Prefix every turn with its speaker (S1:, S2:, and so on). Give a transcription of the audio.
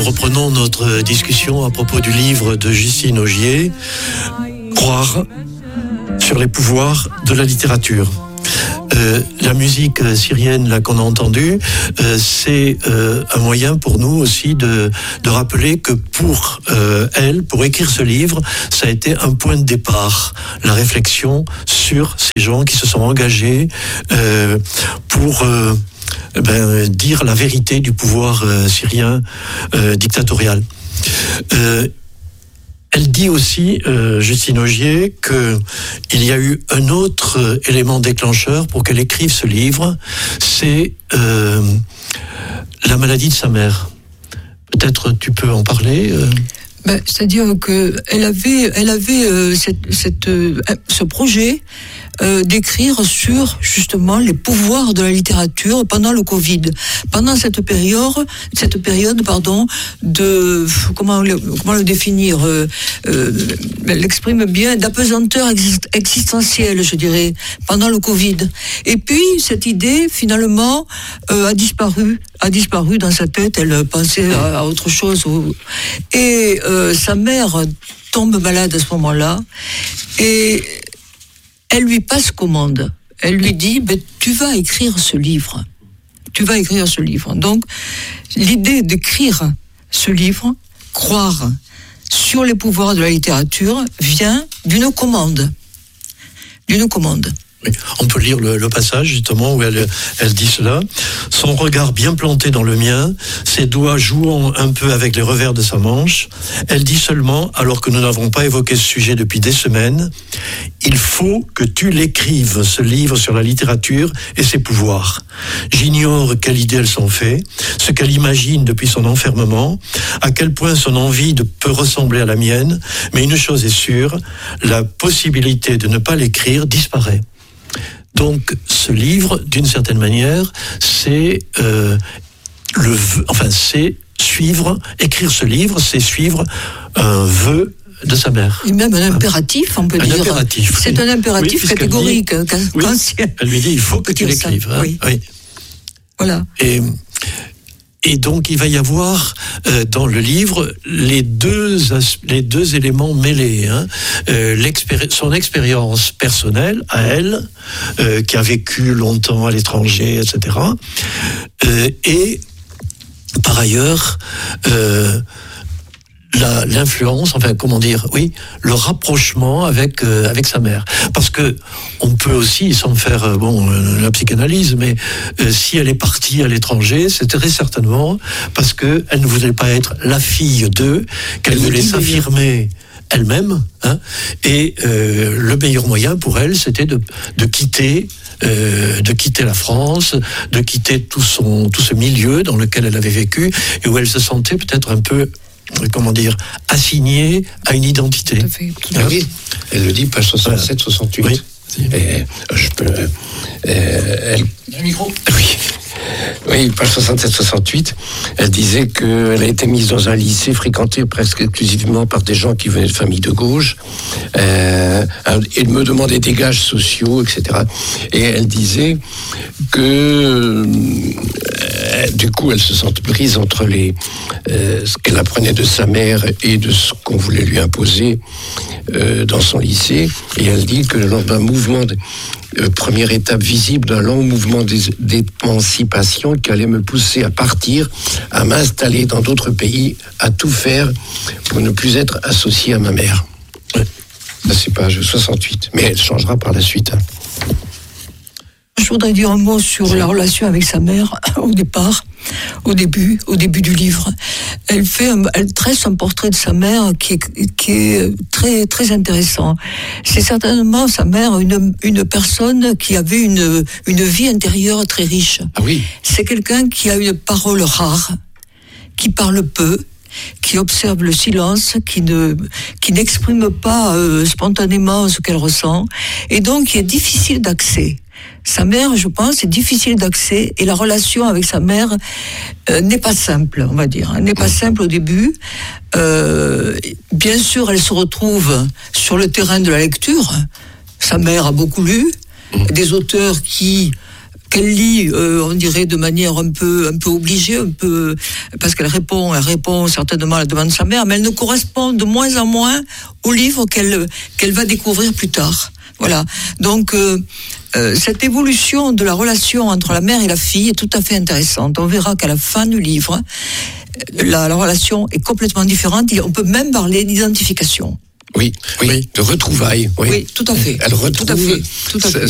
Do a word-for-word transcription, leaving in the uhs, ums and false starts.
S1: reprenons notre discussion à propos du livre de Justine Ogier, Croire, sur les pouvoirs de la littérature. Euh, la musique syrienne là qu'on a entendue, euh, c'est euh, un moyen pour nous aussi de, de rappeler que pour euh, elle, pour écrire ce livre, ça a été un point de départ, la réflexion sur ces gens qui se sont engagés euh, pour euh, ben, dire la vérité du pouvoir euh, syrien euh, dictatorial. Euh, Elle dit aussi, euh, Justine Ogier, qu'il y a eu un autre euh, élément déclencheur pour qu'elle écrive ce livre, c'est euh, la maladie de sa mère. Peut-être tu peux en parler euh...
S2: ben, c'est-à-dire qu'elle avait, elle avait euh, cette, cette, euh, ce projet euh, d'écrire sur justement les pouvoirs de la littérature pendant le Covid, pendant cette période, cette période pardon, de comment le, comment le définir, euh, euh, elle l'exprime bien, d'apesanteur exist, existentielle, je dirais, pendant le Covid. Et puis cette idée finalement euh, a disparu, a disparu dans sa tête. Elle pensait à, à autre chose. Et euh, sa mère tombe malade à ce moment-là et elle lui passe commande. Elle lui dit ben, tu vas écrire ce livre. Tu vas écrire ce livre. Donc, l'idée d'écrire ce livre, Croire, sur les pouvoirs de la littérature, vient d'une commande. D'une commande.
S1: Oui, on peut lire le, le passage justement où elle, elle dit cela. Son regard bien planté dans le mien, ses doigts jouant un peu avec les revers de sa manche, elle dit seulement, alors que nous n'avons pas évoqué ce sujet depuis des semaines, il faut que tu l'écrives, ce livre sur la littérature et ses pouvoirs. J'ignore quelle idée elle s'en fait, ce qu'elle imagine depuis son enfermement, à quel point son envie de peut ressembler à la mienne, mais une chose est sûre, la possibilité de ne pas l'écrire disparaît. Donc, ce livre, d'une certaine manière, c'est euh, le, enfin, c'est suivre, écrire ce livre, c'est suivre un vœu de sa mère.
S2: Et même un impératif, on peut
S1: un
S2: dire.
S1: Impératif,
S2: c'est
S1: oui.
S2: un impératif
S1: oui,
S2: catégorique.
S1: Elle, dit, oui, elle lui dit, il faut que tu l'écrives. Hein,
S2: oui.
S1: oui.
S2: Voilà.
S1: Et, et donc, il va y avoir euh, dans le livre les deux, les deux éléments mêlés. Hein. Euh, l'expéri- son expérience personnelle à elle, euh, qui a vécu longtemps à l'étranger, et cetera. Euh, et par ailleurs, euh, La, l'influence, enfin comment dire, oui, le rapprochement avec euh, avec sa mère, parce que on peut aussi, sans faire euh, bon euh, la psychanalyse, mais euh, si elle est partie à l'étranger, c'était très certainement parce que elle ne voulait pas être la fille d'eux, qu'elle
S2: elle
S1: voulait s'affirmer elle-même, hein, et euh, le meilleur moyen pour elle, c'était de de quitter. Euh, de quitter la France, de quitter tout son tout ce milieu dans lequel elle avait vécu et où elle se sentait peut-être un peu, comment dire, assignée à une identité.
S2: Tout à fait, tout à
S3: fait. Ah oui, elle le dit, page soixante-sept soixante-huit. Oui. Et, je peux, euh, elle...
S1: Un micro.
S3: Oui. Oui, page soixante-sept soixante-huit, elle disait qu'elle a été mise dans un lycée fréquenté presque exclusivement par des gens qui venaient de familles de gauche. Euh, elle me demandait des gages sociaux, et cetera. Et elle disait que euh, du coup, elle se sentait prise entre les, euh, ce qu'elle apprenait de sa mère et de ce qu'on voulait lui imposer euh, dans son lycée. Et elle dit que lors d'un mouvement... De, Euh, première étape visible d'un long mouvement d'émancipation qui allait me pousser à partir, à m'installer dans d'autres pays, à tout faire pour ne plus être associé à ma mère. Ça, c'est page soixante-huit, mais elle changera par la suite. Hein.
S2: Je voudrais dire un mot sur la relation avec sa mère au départ, au début, au début du livre. Elle fait, un, elle tresse un portrait de sa mère qui est, qui est très très intéressant. C'est certainement sa mère une une personne qui avait une une vie intérieure très riche.
S3: Ah oui.
S2: C'est quelqu'un qui a une parole rare, qui parle peu, qui observe le silence, qui ne qui n'exprime pas euh, spontanément ce qu'elle ressent, et donc qui est difficile d'accès. Sa mère, je pense, est difficile d'accès et la relation avec sa mère euh, n'est pas simple, on va dire. Elle n'est pas simple au début. Euh, bien sûr, elle se retrouve sur le terrain de la lecture. Sa mère a beaucoup lu, des auteurs qui qu'elle lit, euh, on dirait de manière un peu, un peu obligée, un peu, parce qu'elle répond, elle répond certainement à la demande de sa mère, mais elle ne correspond de moins en moins au livre qu'elle, qu'elle va découvrir plus tard. Voilà. Donc, euh, euh, cette évolution de la relation entre la mère et la fille est tout à fait intéressante. On verra qu'à la fin du livre, la, la relation est complètement différente. On peut même parler d'identification.
S3: Oui, oui, oui, de retrouvailles. Oui.
S2: oui, tout à fait.
S3: Elle retrouve
S2: tout à fait, tout à fait.